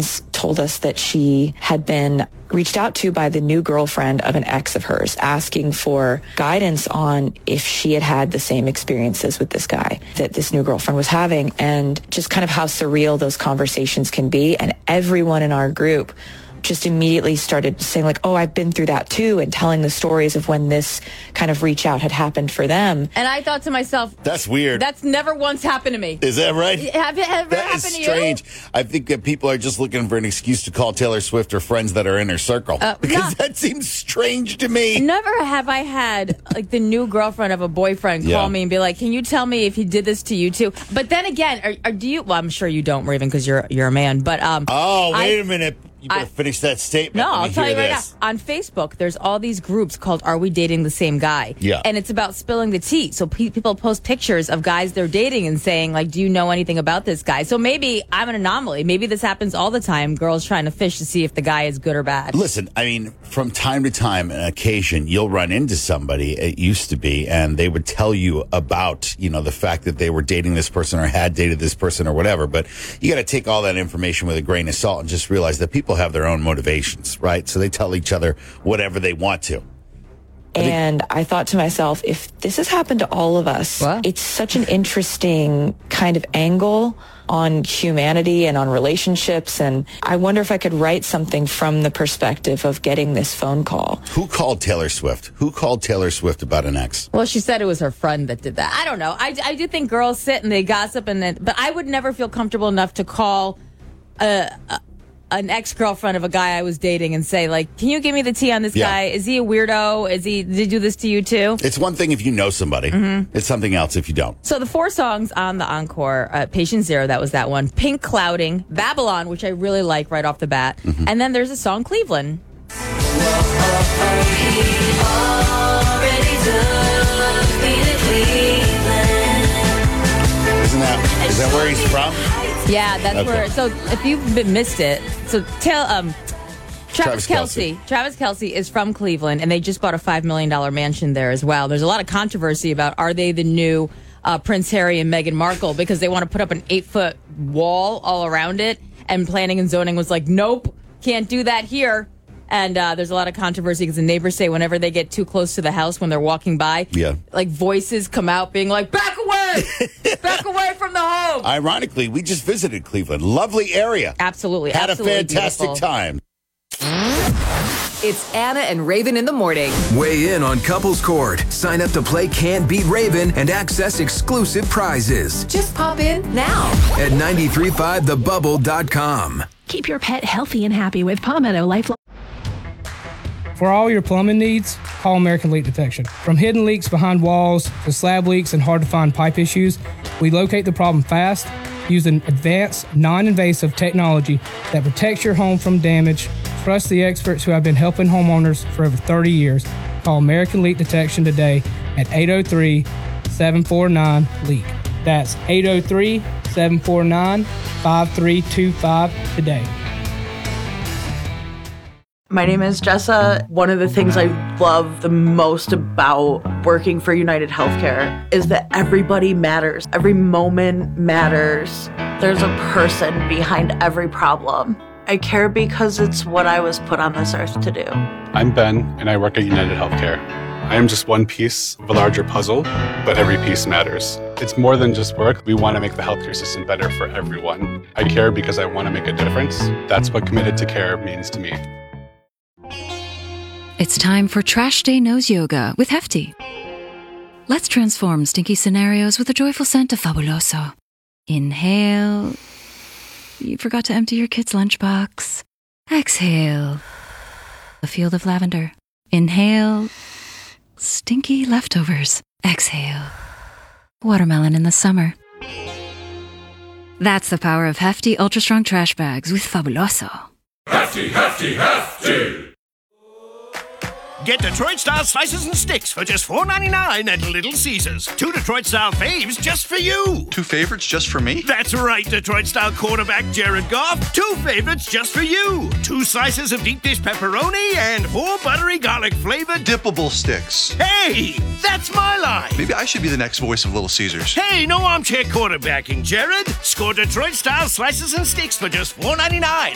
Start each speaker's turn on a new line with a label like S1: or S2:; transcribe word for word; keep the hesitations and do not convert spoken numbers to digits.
S1: told us that she had been reached out to by the new girlfriend of an ex of hers, asking for guidance on if she had had the same experiences with this guy that this new girlfriend was having, and just kind of how surreal those conversations can be. And everyone in our group just immediately started saying like, oh, I've been through that too, and telling the stories of when this kind of reach out had happened for them.
S2: And I thought to myself,
S3: that's weird.
S2: That's never once happened to me.
S3: Is that right?
S2: Have it ever
S3: that
S2: happened
S3: is
S2: to
S3: strange.
S2: you?
S3: I think that people are just looking for an excuse to call Taylor Swift or friends that are in her circle. Uh, because not, that seems strange to me.
S2: Never have I had like the new girlfriend of a boyfriend call yeah. me and be like, can you tell me if he did this to you too? But then again, are, are, do you, well, I'm sure you don't, Raven, because you're, you're a man, but... um.
S3: Oh, wait
S2: I,
S3: a minute. You better I, finish that statement.
S2: No, I'll tell you right
S3: this.
S2: now. On Facebook, there's all these groups called Are We Dating the Same Guy?
S3: Yeah.
S2: And it's about spilling the tea. So pe- people post pictures of guys they're dating and saying, like, do you know anything about this guy? So maybe I'm an anomaly. Maybe this happens all the time. Girls trying to fish to see if the guy is good or bad.
S3: Listen, I mean, from time to time, an occasion, you'll run into somebody, it used to be, and they would tell you about, you know, the fact that they were dating this person or had dated this person or whatever. But you got to take all that information with a grain of salt and just realize that people have their own motivations. Right? So they tell each other whatever they want to.
S1: And I thought to myself, if this has happened to all of us, what? It's such an interesting kind of angle on humanity and on relationships. And I wonder if I could write something from the perspective of getting this phone call.
S3: Who called Taylor Swift? Who called Taylor Swift about an ex?
S2: Well, she said it was her friend that did that. I don't know. I, I do think girls sit and they gossip, and then, but I would never feel comfortable enough to call a, a an ex-girlfriend of a guy I was dating and say, like, can you give me the tea on this yeah. guy? Is he a weirdo? Is he, did he do this to you too?
S3: It's one thing if you know somebody. Mm-hmm. It's something else if you don't.
S2: So the four songs on the Encore, uh, Patient Zero, that was that one. Pink Clouding, Babylon, which I really like right off the bat. Mm-hmm. And then there's a song, Cleveland.
S3: Isn't that, is that where he's from?
S2: Yeah, that's okay. where. So if you've missed it, so tell um, Travis, Travis Kelce. Kelce. Travis Kelce is from Cleveland, and they just bought a five million dollars mansion there as well. There's a lot of controversy about are they the new uh, Prince Harry and Meghan Markle, because they want to put up an eight foot wall all around it, and planning and zoning was like, nope, can't do that here. And uh, there's a lot of controversy because the neighbors say whenever they get too close to the house when they're walking by,
S3: yeah.
S2: like voices come out being like, back away! Back away from the home!
S3: Ironically, we just visited Cleveland. Lovely area.
S2: Absolutely.
S3: Had
S2: absolutely
S3: a fantastic
S2: beautiful.
S3: time.
S4: It's Anna and Raven in the morning.
S5: Weigh in on Couples Court. Sign up to play Can't Beat Raven and access exclusive prizes.
S4: Just pop in now
S5: at nine three five the bubble dot com.
S6: Keep your pet healthy and happy with Palmetto Lifelong.
S7: For all your plumbing needs, call American Leak Detection. From hidden leaks behind walls to slab leaks and hard-to-find pipe issues, we locate the problem fast using advanced, non-invasive technology that protects your home from damage. Trust the experts who have been helping homeowners for over thirty years. Call American Leak Detection today at eight oh three, seven four nine, leak. That's eight oh three, seven four nine, five three two five today.
S8: My name is Jessa. One of the things I love the most about working for United Healthcare is that everybody matters. Every moment matters. There's a person behind every problem. I care because it's what I was put on this earth to do.
S9: I'm Ben, and I work at United Healthcare. I am just one piece of a larger puzzle, but every piece matters. It's more than just work. We want to make the healthcare system better for everyone. I care because I want to make a difference. That's what committed to care means to me.
S10: It's time for Trash Day Nose Yoga with Hefty. Let's transform stinky scenarios with a joyful scent of Fabuloso. Inhale. You forgot to empty your kid's lunchbox. Exhale. A field of lavender. Inhale. Stinky leftovers. Exhale. Watermelon in the summer. That's the power of Hefty Ultra Strong Trash Bags with Fabuloso.
S11: Hefty, Hefty, Hefty!
S12: Get Detroit-style slices and sticks for just four ninety-nine at Little Caesars. Two Detroit-style faves just for you.
S13: Two favorites just for me?
S12: That's right, Detroit-style quarterback Jared Goff. Two favorites just for you. Two slices of deep dish pepperoni and four buttery garlic-flavored
S13: dippable sticks.
S12: Hey, that's my line.
S13: Maybe I should be the next voice of Little Caesars.
S12: Hey, no armchair quarterbacking, Jared. Score Detroit-style slices and sticks for just four ninety-nine.